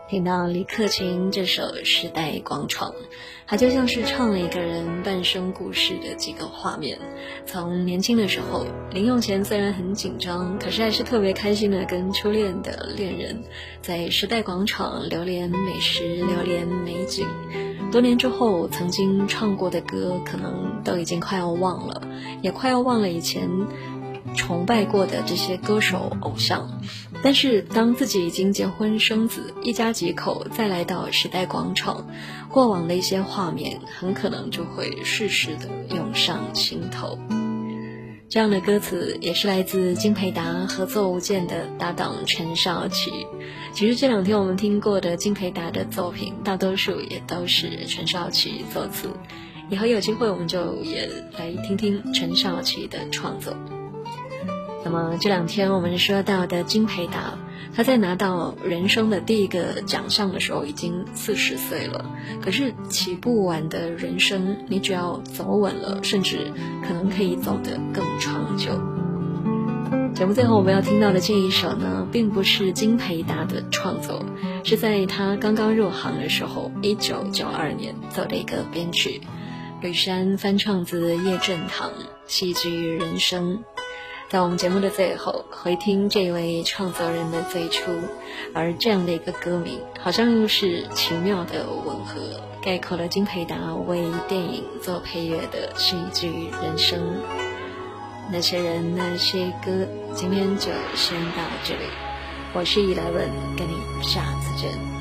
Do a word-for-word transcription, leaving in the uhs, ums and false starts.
听到李克勤这首《时代广场》，它就像是唱了一个人半生故事的几个画面。从年轻的时候，临用前虽然很紧张，可是还是特别开心的跟初恋的恋人在时代广场流连美食，流连美景。多年之后，曾经唱过的歌可能都已经快要忘了，也快要忘了以前崇拜过的这些歌手偶像。但是当自己已经结婚生子，一家几口再来到时代广场，过往的一些画面很可能就会适时的涌上心头。这样的歌词也是来自金培达合作无间的搭档陈少琪。其实这两天我们听过的金培达的作品，大多数也都是陈少琪作词。以后有机会我们就也来听听陈少琪的创作。那么这两天我们说到的金培达，他在拿到人生的第一个奖项的时候已经四十岁了，可是骑不完的人生，你只要走稳了，甚至可能可以走得更长久。节目最后我们要听到的这一首呢，并不是金培达的创作，是在他刚刚入行的时候一九九二年做的一个编曲，吕珊翻唱自叶振棠，戏剧人生。在我们节目的最后回听这位创作人的最初，而这样的一个歌名好像又是奇妙的吻合，概括了金培达为电影做配乐的戏剧人生。那些人那些歌，今天就先到这里，我是一来文，跟你下次见。